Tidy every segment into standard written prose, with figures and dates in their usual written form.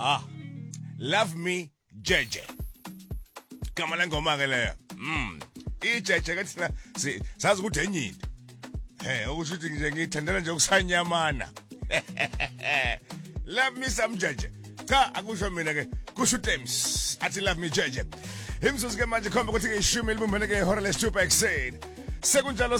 Love me Jeje. Kama la ngoma ke leyo. Ijeje ke thina sazi ukuthi enyini. Okusho ukuthi nje ngithandela nje ukusanyamana. Love me some Jeje. Cha akusho mina ke kusho Tems athi love me Jeje. Imsuzu ke manje khomba ukuthi ngishumi libumbene ke ihora lesithupha ekseni. Sekunjalo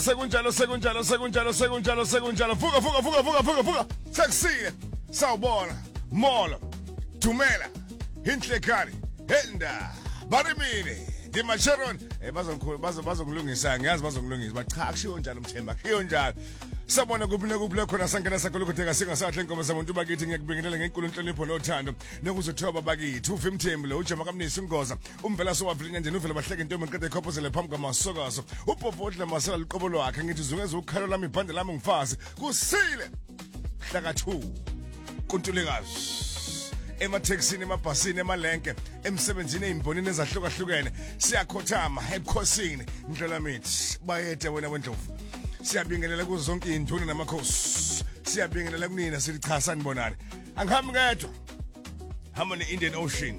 vuka sekusile sawubona molo Tumela Hinhlekani Henda Barimini Dimasharon bazongilungisa ngiyazi bazongilungisa bacha akushiyo njalo mthemba khiyo njalo sabona kuphi khona sangena sakulukutheka singasahle inkomo zabantu bakithi ngiyakubingelela ngenkulu inhlonipho nothando nekuzothoba bakithi uve mthembu lo ujama kamnisi ungoza umvela sowavilinga nje uvela bahleke intombi ngiqede ikhophozele phambi kwamasokaso ubhobhodla masela liqobo lwakhe ngithi zungeza ukhalo lami ibhande lami ngifasi kusile hlaka 2 kuntulekazi emathexini emabhasini emalenke emsebenzini ezimbonini ezahlukahlukene siyakhothama ebukhosini ndlela mithi bayede wena wendlovu siyabingelela kuzo zonke induna namakhosi siyabingelela kunina sithi cha sanibonani angihambi ngedwa hamba neIndian Ocean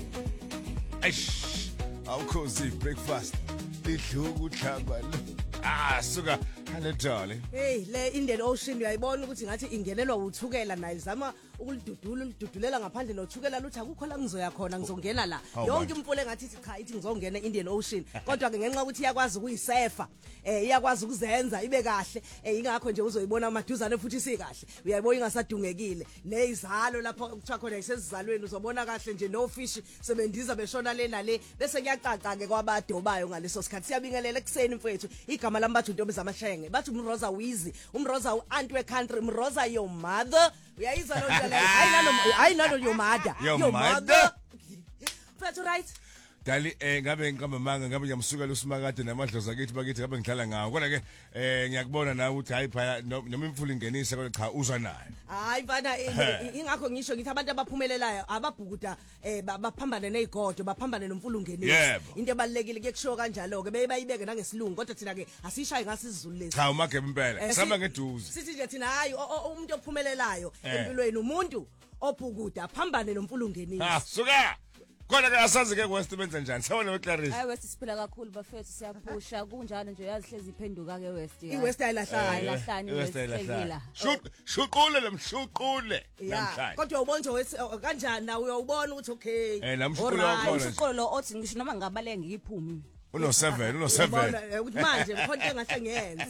awukhosi breakfast lidluku hlaba suka haledale hey le Indian Ocean uyayibona ukuthi ngathi ingenelwa uthukela nayo zama ulidudulela ngaphandle nothukela luthi akukho la ngizoya khona ngizongena la yonke impule ngathi cha ithi ngizongena Indian Ocean kodwa ke ngenxa ukuthi iyakwazi ukuyisefa iyakwazi ukuzenza ibe kahle ingakho nje uzoyibona amaduzane futhi sikahle uyayibona ingasadungekile nezalo lapho kuthiwa khona isezizalweni uzobona kahle nje no fish sebendiza beshona le nale bese kuyacaca ke kwabadobayo ngaleso sikhathi siyabingelela ekseni mfethu igama lami bathi intombi zamashenge bathi umroza wizi umroza uanti we country umroza your mother uyayizwa lo nje hayi nalo your mother mfethu right Dali ngabe ngikamamanga ngabe ngiyamsukela uSimakade namadlozi akithi bakithi ngabe ngidlala ngawo kodwa ke ngiyakubona nawe ukuthi hayi phaya noma imfula ingenisa kodwa cha uzwa nayo hayi mfana ingakho ngisho ngithi abantu abaphumelelayo ababhukuda baphambane nezigodo baphambane nomfula ungenisa into ebalekile kuyekushiwo kanjalo ke bayibeke nangesilungu kodwa thina ke asishaye ngasizulu lesi cha umagebe impela sihamba ngeduze sithi nje thina hayi umuntu ophumelelayo empilweni umuntu obhukuda aphambane nomfula ungenisa suka Kona ke asazi ke West benza njani sawona weClarice hayi West siphila kakhulu bafethu siyaphusha kunjalo nje yazihlezi iphenduka ke West iWest ayilahlani West ehlekila shuqule lemshuqule namhlanje kodwa ubonje West kanjani nawe uyawubona ukuthi okay namshuqule wakhona umshuqule lo othi ngisho noma ngabale ngiyiphumi uno 7 ukuthi manje mkhonto engahle ngiyenze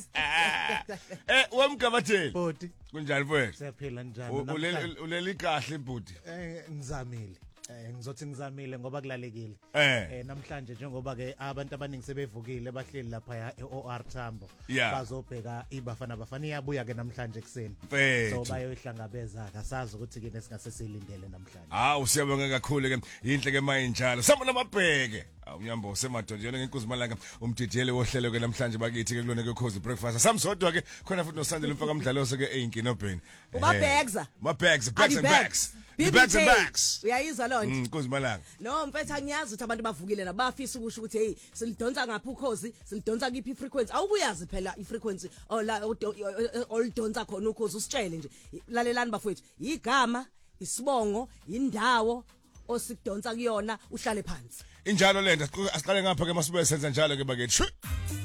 wemgavatheli bodi kunjani mfethu siyaphila njani uleli kahle ibhudi ngizamile ngizothi ngizamile ngoba kulalekile namhlanje njengoba ke abantu abaningi sebevukile bahleli lapha eOR Tambo bazobheka ibafana iyabuya ke namhlanje ekseni so bayoyihlangabeza akasazi ukuthi ke nesingase silindele namhlanje usiyabonga kakhulu ke yinhle ke mayinjalo samba namabheke unyambo usemadonjeni ngenkulumalanga umdidiyele wohlelo ke namhlanje bakithi ke kulona ke Khosi breakfast samsodwa ke khona futhi noSandile mfaka umdlaloso ke einkinobheni ubabhekza bags and bags uyayizwa lonje Nkozimalanga no mfethu angiyazi ukuthi abantu bavukile nabafisa ukusho ukuthi hey silidonsa ngapha ukhozi silidonsa kiphi frequency awukuyazi phela ifrequency olidonsa khona ukhozi usitshele nje lalelani bafowethu igama isibongo indawo osikudonsa kuyona uhlale phansi injalo lento asiqale ngapha ke masibe senza njalo ke bakithi